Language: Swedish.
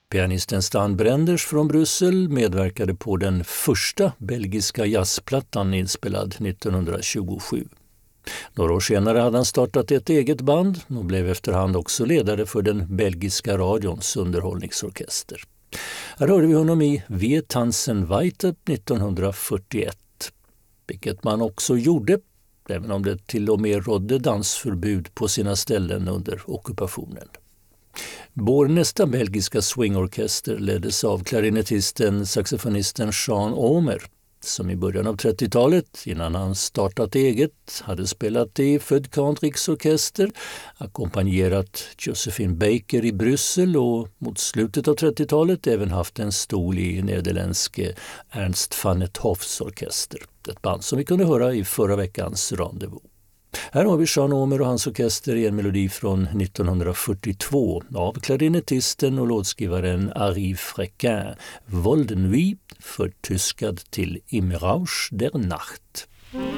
Pianisten Stan Brenders från Bryssel medverkade på den första belgiska jazzplattan inspelad 1927. Några år senare hade han startat ett eget band och blev efterhand också ledare för den belgiska radions underhållningsorkester. Här hörde vi honom i Wir tanzen weiter 1941, vilket man också gjorde, även om det till och med rådde dansförbud på sina ställen under ockupationen. Vår nästa belgiska swingorkester leddes av klarinettisten, saxofonisten Jean Omer, som i början av 30-talet, innan han startat eget, hade spelat i Fud Kantricks orkester, ackompanjerat Josephine Baker i Bryssel och mot slutet av 30-talet även haft en stol i nederländske Ernst van het Hofs orkester, ett band som vi kunde höra i förra veckans Rendezvous. Här har vi Jean Omer och hans orkester i en melodi från 1942 av klarinettisten och låtskrivaren Harry Fréquin, Vol de Nuit, förtyskad till Im Rausch der Nacht.